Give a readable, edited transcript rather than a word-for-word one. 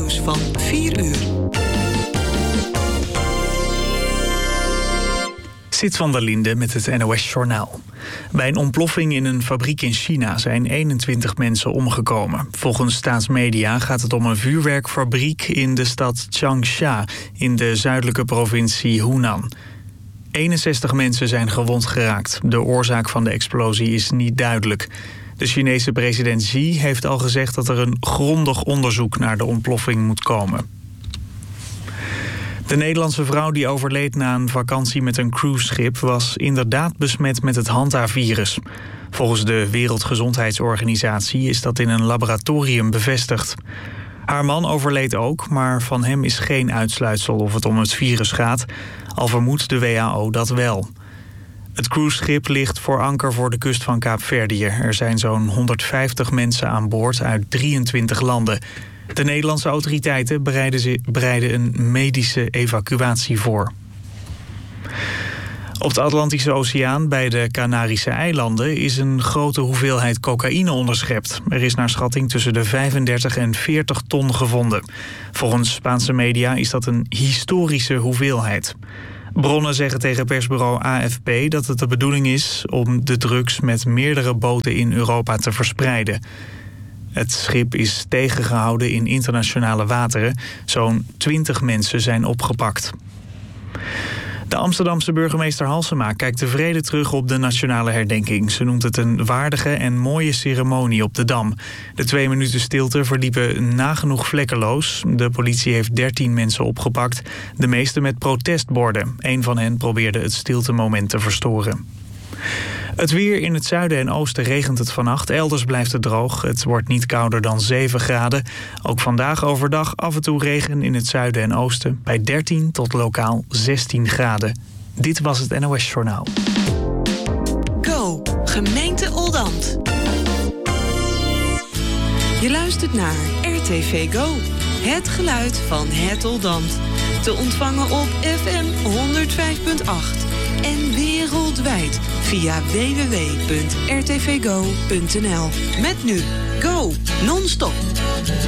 nieuws van 4 uur. Sit van der Linde met het NOS-journaal. Bij een ontploffing in een fabriek in China zijn 21 mensen omgekomen. Volgens staatsmedia gaat het om een vuurwerkfabriek in de stad Changsha in de zuidelijke provincie Hunan. 61 mensen zijn gewond geraakt. De oorzaak van de explosie is niet duidelijk. De Chinese president Xi heeft al gezegd dat er een grondig onderzoek naar de ontploffing moet komen. De Nederlandse vrouw die overleed na een vakantie met een cruiseschip was inderdaad besmet met het Hanta-virus. Volgens de Wereldgezondheidsorganisatie is dat in een laboratorium bevestigd. Haar man overleed ook, maar van hem is geen uitsluitsel of het om het virus gaat, al vermoedt de WHO dat wel. Het cruiseschip ligt voor anker voor de kust van Kaapverdië. Er zijn zo'n 150 mensen aan boord uit 23 landen. De Nederlandse autoriteiten bereiden een medische evacuatie voor. Op de Atlantische Oceaan bij de Canarische eilanden is een grote hoeveelheid cocaïne onderschept. Er is naar schatting tussen de 35 en 40 ton gevonden. Volgens Spaanse media is dat een historische hoeveelheid. Bronnen zeggen tegen persbureau AFP dat het de bedoeling is om de drugs met meerdere boten in Europa te verspreiden. Het schip is tegengehouden in internationale wateren. Zo'n 20 mensen zijn opgepakt. De Amsterdamse burgemeester Halsema kijkt tevreden terug op de nationale herdenking. Ze noemt het een waardige en mooie ceremonie op de Dam. De 2 minuten stilte verliepen nagenoeg vlekkeloos. De politie heeft 13 mensen opgepakt, de meeste met protestborden. Een van hen probeerde het stiltemoment te verstoren. Het weer: in het zuiden en oosten regent het vannacht. Elders blijft het droog. Het wordt niet kouder dan 7 graden. Ook vandaag overdag af en toe regen in het zuiden en oosten. Bij 13 tot lokaal 16 graden. Dit was het NOS Journaal. Go, gemeente Oldambt. Je luistert naar RTV Go. Het geluid van het Oldambt. Te ontvangen op FM 105.8. En wereldwijd via www.rtvgo.nl. Met nu Go, non-stop.